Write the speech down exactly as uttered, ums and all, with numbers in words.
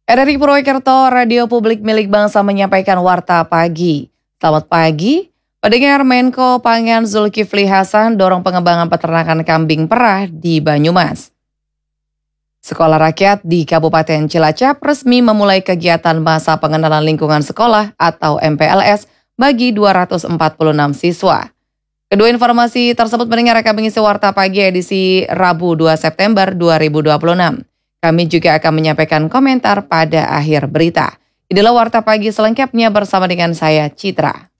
R R I Purwokerto, radio publik milik bangsa menyampaikan warta pagi. Selamat pagi, pendengar. Menko Pangan Zulkifli Hasan dorong pengembangan peternakan kambing perah di Banyumas. Sekolah rakyat di Kabupaten Cilacap resmi memulai kegiatan masa pengenalan lingkungan sekolah atau M P L S bagi dua ratus empat puluh enam siswa. Kedua informasi tersebut mendengar akan mengisi warta pagi edisi Rabu dua September dua ribu dua puluh enam. Kami juga akan menyampaikan komentar pada akhir berita. Inilah warta pagi selengkapnya bersama dengan saya, Citra.